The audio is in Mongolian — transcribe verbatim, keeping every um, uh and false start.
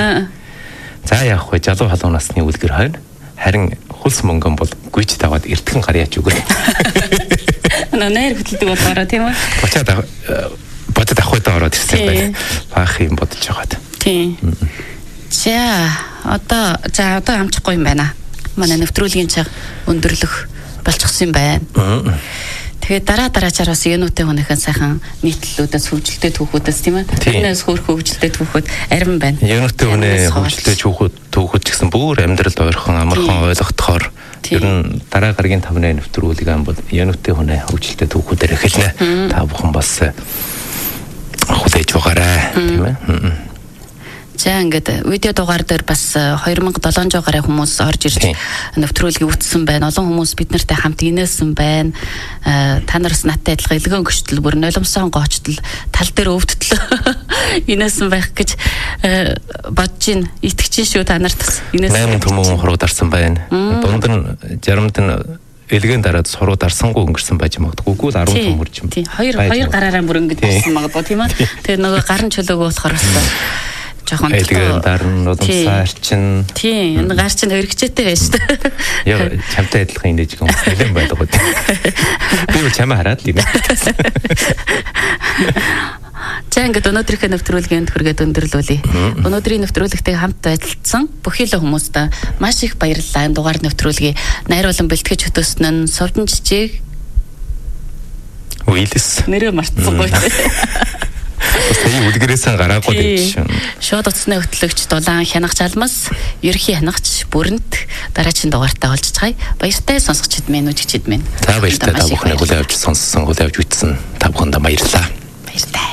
За яах вэ? Залуу халуун насны үлгэр хойно харин хулс мөнгөн бол гүйж таваад эртхэн гарьяач өгөө. Нээр хөдөлдөг болохоор тийм үү? Бочоод бодод авахтай ороод ирсэн байх. Баах юм бодож байгаад. Тийм. За одоо за одоо амжихгүй юм байна. Манай нэвтрүүлгийн цаг өндөрлөх болчихсон юм байна. Тэгээд дараа дараачаар бас юунуудын хүнийхэн сайхан нийтлэлүүдээс хөгжилтэй түүхүүдээс тийм ээ. Тэрнээс хөрх хөгжилтэй түүхүүд арим байна. Юунуудын хүнээ хөгжилтэй түүхүүд түүхүүд ч гэсэн бүр амьдралд ойрхон амархан ойлгохдохоор ер нь дараа гарагийн тавны нэвтрүүлэг ам бол юунуудын хүнээ хөгжилтэй түүхүүдээр эхэлнэ. Та бүхэн бас хүлээж байгаарай тийм ээ. За ингээд видео дугаар дээр бас two thousand seven hundred гаруй хүмүүс орж ирж нэвтрүүлгийг үзсэн байна. Олон хүмүүс бид нартай хамт инээсэн байна. Та нараас надтай адилхан илгэн гүштэл бүр нулимсан гоочтол тал дээр өвдтөл инээсэн байх гэж бодож байна. Итгэж шүү та нарт бас инээсэн. eight төмөн хурууд арсан байна. Дунд нь sixty-д нь элгэн дараад сурууд арсангүй өнгөрсөн байж магадгүй гүйл ten төмөрч юм. Тийм. Хоёр хоёр гараараа бүр ингэж болсон магадгүй тийм ээ. Тэгээ нөгөө гарын чөлөөгөө болохоор жоохон элгэн дарн уламсаа арчин. Тийм. Энэ гар чинь өргөчтэй байж шүү дээ. Яа чамтай адилхан инээж юм нэлен байдаг үү. Би чамаа хараад л юм. За ингээд өнөөдрийнхөө нэвтрүүлгийн хүргээд өндөрлүүлье. Өнөөдрийн нэвтрүүлэгтэй хамт ажилласан бүхий л хүмүүст маш их баярлалаа. Энэ дугаар нэвтрүүлгийг найруулан бэлтгэж хөтөөсөн нь Сувдан жижиг Уилс. Нэрээ мартсангүй. Сая үлгэрээсээ гараагүй гэж. Шууд утасны хөтлөгч Дулаан Хянагч Алмас, ерхий хянагч Бүрэнт дараагийн дугаартаа олж чагаая. Баяртай сонсогчид минь үжигчид минь. За баяртай та бүхэн хүлээн авч сонссон, хүлээн авч үзсэн та бүхэнд баярлалаа. Баяртай.